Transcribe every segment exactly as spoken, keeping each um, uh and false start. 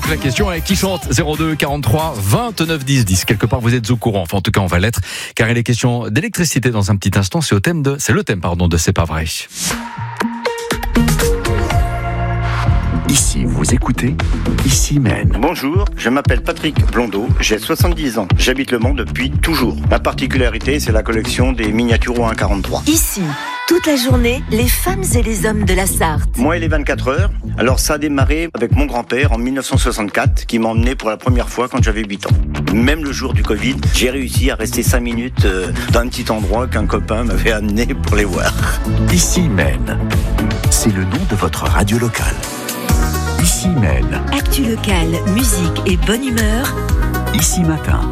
la question est qui chante zéro deux quarante-trois vingt-neuf dix dix. Quelque part vous êtes au courant, enfin en tout cas on va l'être, car il est question d'électricité dans un petit instant. C'est au thème de, c'est le thème pardon de C'est pas vrai. Ici, vous écoutez, ici mène. Bonjour, je m'appelle Patrick Blondeau, j'ai soixante-dix ans. J'habite Le Mans depuis toujours. Ma particularité, c'est la collection des miniatures au un quarante-trois. Ici, toute la journée, les femmes et les hommes de la Sarthe. Moi et les vingt-quatre heures. Alors ça a démarré avec mon grand-père en dix-neuf cent soixante-quatre, qui m'a emmené pour la première fois quand j'avais huit ans. Même le jour du Covid, j'ai réussi à rester cinq minutes euh, dans un petit endroit qu'un copain m'avait amené pour les voir. Ici mène. C'est le nom de votre radio locale. Ici mène. Actu locale, musique et bonne humeur. Ici matin.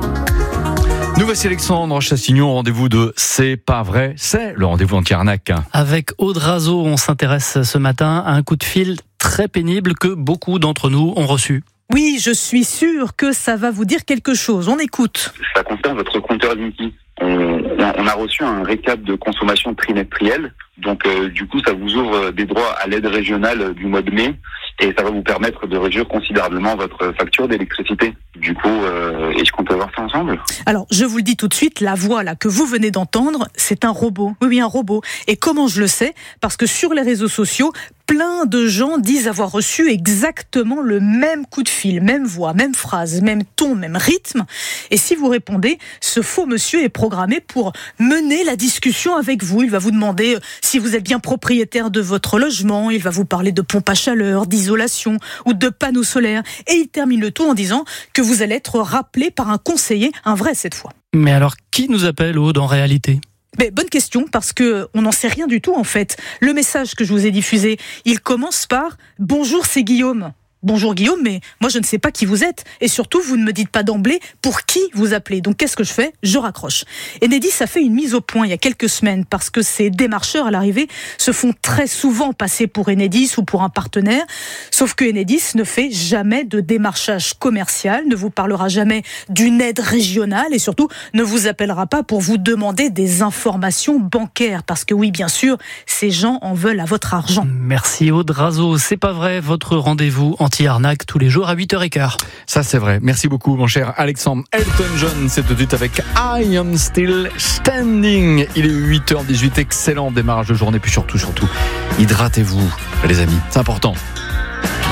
Nous voici Alexandre Chassignon, rendez-vous de C'est pas vrai, c'est le rendez-vous anti-arnaque. Avec Aude Razo, on s'intéresse ce matin à un coup de fil très pénible que beaucoup d'entre nous ont reçu. Oui, je suis sûre que ça va vous dire quelque chose. On écoute. Ça concerne votre compteur Linky. On, on a reçu un récap de consommation trimestrielle. Donc euh, du coup, ça vous ouvre des droits à l'aide régionale du mois de mai et ça va vous permettre de réduire considérablement votre facture d'électricité. Du coup, euh, est-ce qu'on peut voir ça ensemble ? Alors, je vous le dis tout de suite, la voix là que vous venez d'entendre, c'est un robot. Oui, oui, un robot. Et comment je le sais ? Parce que sur les réseaux sociaux, plein de gens disent avoir reçu exactement le même coup de fil, même voix, même phrase, même ton, même rythme. Et si vous répondez, ce faux monsieur est programmé pour mener la discussion avec vous. Il va vous demander si vous êtes bien propriétaire de votre logement, il va vous parler de pompe à chaleur, d'isolation ou de panneaux solaires. Et il termine le tout en disant que vous allez être rappelé par un conseiller, un vrai cette fois. Mais alors, qui nous appelle, Aude, en réalité ? Mais bonne question, parce que on n'en sait rien du tout en fait. Le message que je vous ai diffusé, il commence par « Bonjour, c'est Guillaume ». Bonjour Guillaume, mais moi je ne sais pas qui vous êtes et surtout vous ne me dites pas d'emblée pour qui vous appelez. Donc qu'est-ce que je fais ? Je raccroche. Enedis a fait une mise au point il y a quelques semaines parce que ces démarcheurs à l'arrivée se font très souvent passer pour Enedis ou pour un partenaire, sauf que Enedis ne fait jamais de démarchage commercial, ne vous parlera jamais d'une aide régionale et surtout ne vous appellera pas pour vous demander des informations bancaires parce que oui bien sûr, ces gens en veulent à votre argent. Merci Aude Razo, c'est pas vrai, votre rendez-vous en anti-arnaque tous les jours à huit heures quinze. Ça c'est vrai, merci beaucoup mon cher Alexandre. Elton John, c'est tout de suite avec I Am Still Standing. Il est huit heures dix-huit, excellent démarrage de journée, puis surtout, surtout, hydratez-vous les amis, c'est important.